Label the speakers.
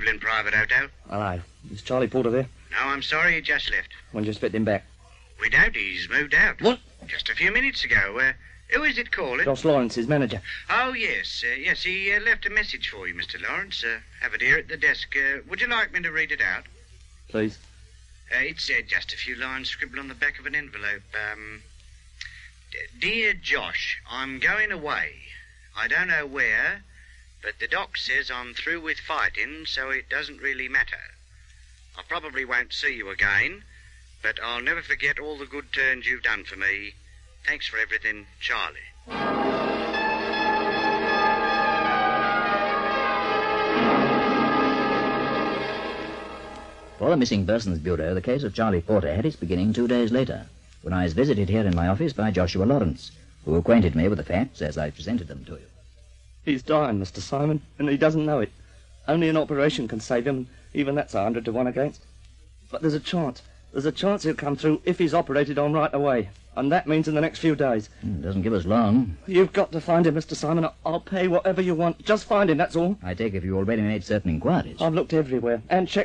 Speaker 1: Evelyn Private Hotel.
Speaker 2: Hello. Is Charlie Porter there?
Speaker 1: No, I'm sorry, he just left.
Speaker 2: When did you expect him back?
Speaker 1: We doubt he's moved out.
Speaker 2: What?
Speaker 1: Just a few minutes ago. Who is it calling?
Speaker 2: Josh Lawrence, his manager.
Speaker 1: Oh, yes. Yes, he left a message for you, Mr. Lawrence. Have it here at the desk. Would you like me to read it out?
Speaker 2: Please.
Speaker 1: It's just a few lines scribbled on the back of an envelope. Dear Josh, I'm going away. I don't know where, but the doc says I'm through with fighting, so it doesn't really matter. I probably won't see you again, but I'll never forget all the good turns you've done for me. Thanks for everything, Charlie.
Speaker 3: For the Missing Persons Bureau, the case of Charlie Porter had its beginning 2 days later, when I was visited here in my office by Joshua Lawrence, who acquainted me with the facts as I presented them to you.
Speaker 2: He's dying, Mr. Simon, and he doesn't know it. Only an operation can save him, even that's 100 to 1 against. But there's a chance. There's a chance he'll come through if he's operated on right away. And that means in the next few days.
Speaker 3: Doesn't give us long.
Speaker 2: You've got to find him, Mr. Simon. I'll pay whatever you want. Just find him, that's all.
Speaker 3: I take it you already made certain inquiries.
Speaker 2: I've looked everywhere and checked